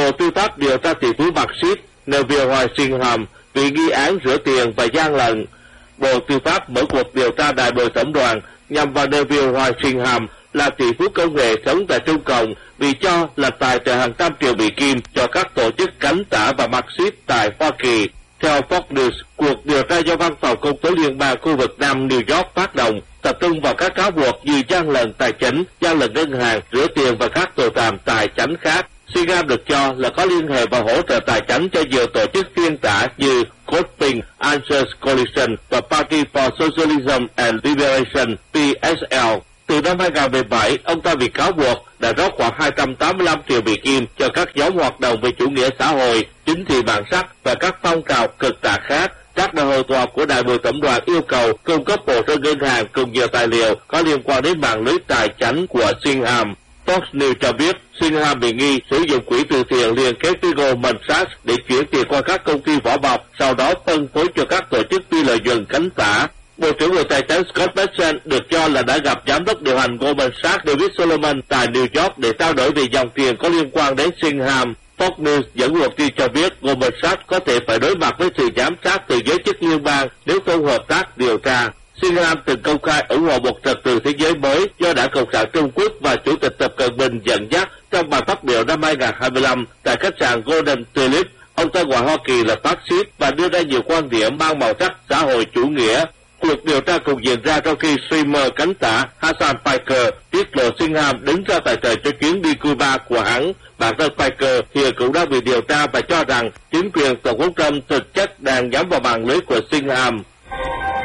Bộ Tư pháp điều tra tỷ phú Marxist Neville Walsingham vì nghi án rửa tiền và gian lận. Bộ Tư pháp mở cuộc điều tra đại bồi thẩm đoàn nhằm vào Neville Walsingham là tỷ phú công nghệ sống tại Trung Cộng bị cho là tài trợ hàng trăm triệu Mỹ Kim cho các tổ chức cánh tả và Marxist tại Hoa Kỳ. Theo Fox News, cuộc điều tra do Văn phòng Công tố Liên bang khu vực Nam New York phát động tập trung vào các cáo buộc như gian lận tài chính, gian lận ngân hàng, rửa tiền và các tội phạm tài chính khác. Singham được cho là có liên hệ và hỗ trợ tài chính cho nhiều tổ chức phiên tả như Coping Answers Coalition và Party for Socialism and Liberation (PSL). Từ năm 2017, ông ta bị cáo buộc đã rót khoảng 285 triệu Mỹ Kim cho các nhóm hoạt động về chủ nghĩa xã hội, chính trị bản sắc và các phong trào cực tả khác. Các đại hội tòa của đại bồi thẩm đoàn yêu cầu cung cấp hồ sơ ngân hàng cùng nhiều tài liệu có liên quan đến mạng lưới tài chính của Singham. Fox News cho biết Singham bị nghi sử dụng quỹ từ thiện liên kết với Goldman Sachs để chuyển tiền qua các công ty vỏ bọc, sau đó phân phối cho các tổ chức phi lợi nhuận cánh tả. Bộ trưởng Bộ Tài chính Scott Bessent được cho là đã gặp giám đốc điều hành Goldman Sachs David Solomon tại New York để trao đổi về dòng tiền có liên quan đến Singham. Fox News dẫn nguồn tin cho biết Goldman Sachs có thể phải đối mặt với sự giám sát từ giới chức liên bang nếu không hợp tác điều tra. Singham từng công khai ủng hộ một trật tự thế giới mới do Đảng Cộng sản Trung Quốc và Chủ tịch Tập Cận Bình dẫn dắt trong bài phát biểu năm 2025 tại khách sạn Golden Tulip. Ông ta gọi Hoa Kỳ là phát xít và đưa ra nhiều quan điểm mang màu sắc xã hội chủ nghĩa. Cuộc điều tra cũng diễn ra trong khi streamer cánh tả Hassan Piker tiết lộ Singham đứng ra tài trợ cho chuyến đi Cuba của hắn. Bản thân Piker hiện cũng đang bị điều tra và cho rằng chính quyền Tổng thống Trump thực chất đang nhắm vào mạng lưới của Singham.